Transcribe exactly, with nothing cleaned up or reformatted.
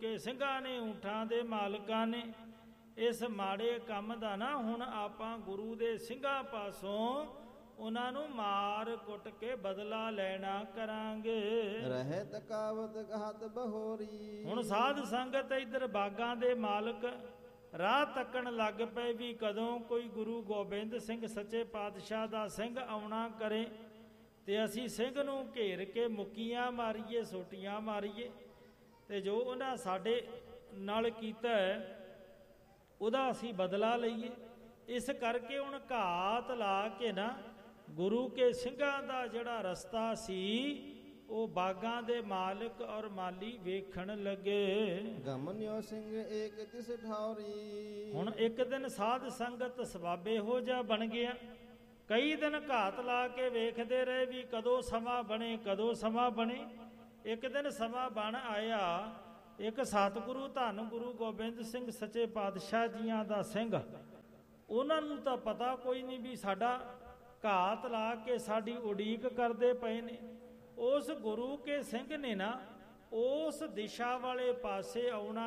ਕੇ ਸਿੰਘਾਂ ਨੇ, ਊਠਾਂ ਦੇ ਮਾਲਕਾਂ ਨੇ। ਇਸ ਮਾੜੇ ਕੰਮ ਦਾ ਨਾ ਹੁਣ ਆਪਾਂ ਗੁਰੂ ਦੇ ਸਿੰਘਾਂ ਪਾਸੋਂ ਉਹਨਾਂ ਨੂੰ ਮਾਰ ਕੁੱਟ ਕੇ ਬਦਲਾ ਲੈਣਾ ਕਰਾਂਗੇ। ਰਹਿਤ ਕਾਵਤ ਘਾਤ ਬਹੋਰੀ। ਹੁਣ ਸਾਧ ਸੰਗਤ ਇੱਧਰ ਬਾਗਾਂ ਦੇ ਮਾਲਕ ਰਾਹ ਤੱਕਣ ਲੱਗ ਪਏ ਵੀ ਕਦੋਂ ਕੋਈ ਗੁਰੂ ਗੋਬਿੰਦ ਸਿੰਘ ਸੱਚੇ ਪਾਤਸ਼ਾਹ ਦਾ ਸਿੰਘ ਆਉਣਾ ਕਰੇ ਤੇ ਅਸੀਂ ਸਿੰਘ ਨੂੰ ਘੇਰ ਕੇ ਮੁੱਕੀਆਂ ਮਾਰੀਏ, ਸੋਟੀਆਂ ਮਾਰੀਏ, ਤੇ ਜੋ ਉਹਨਾਂ ਸਾਡੇ ਨਾਲ ਕੀਤਾ ਉਹਦਾ ਅਸੀਂ ਬਦਲਾ ਲਈਏ। ਇਸ ਕਰਕੇ ਹੁਣ ਘਾਤ ਲਾ ਕੇ ਨਾ ਗੁਰੂ ਕੇ ਸਿੰਘਾਂ ਦਾ ਜਿਹੜਾ ਰਸਤਾ ਸੀ ਉਹ ਬਾਗਾਂ ਦੇ ਮਾਲਕ ਔਰ ਮਾਲੀ ਵੇਖਣ ਲੱਗੇ। ਗਮਨਿਓ ਸਿੰਘ ਏਕ ਤਿਸ ਠੌਰੀ। ਹੁਣ ਇੱਕ ਦਿਨ ਸਾਧ ਸੰਗਤ ਸਬਾਬੇ ਹੋ ਜਾ ਬਣ ਗਿਆ। ਕਈ ਦਿਨ ਘਾਤ ਲਾ ਕੇ ਵੇਖਦੇ ਰਹੇ ਵੀ ਕਦੋਂ ਸਮਾਂ ਬਣੇ, ਕਦੋਂ ਸਮਾਂ ਬਣੇ। ਇੱਕ ਦਿਨ ਸਮਾਂ ਬਣ ਆਇਆ। ਇੱਕ ਸਤਿਗੁਰੂ ਧੰਨ ਗੁਰੂ ਗੋਬਿੰਦ ਸਿੰਘ ਸੱਚੇ ਪਾਤਸ਼ਾਹ ਜੀਆਂ ਦਾ ਸਿੰਘ, ਉਹਨਾਂ ਨੂੰ ਤਾਂ ਪਤਾ ਕੋਈ ਨਹੀਂ ਵੀ ਸਾਡਾ ਘਾਤ ਲਾ ਕੇ ਸਾਡੀ ਉਡੀਕ ਕਰਦੇ ਪਏ ਨੇ। ਉਸ ਗੁਰੂ ਕੇ ਸਿੰਘ ਨੇ ਨਾ ਉਸ ਦਿਸ਼ਾ ਵਾਲੇ ਪਾਸੇ ਆਉਣਾ